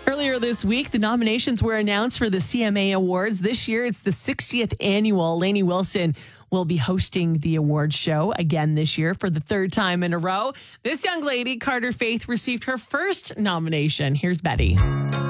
Earlier this week, the nominations were announced for the CMA Awards. This year, it's the 60th annual. Lainey Wilson will be hosting the award show again this year for the third time in a row. This young lady, Carter Faith, received her first nomination. Here's Betty.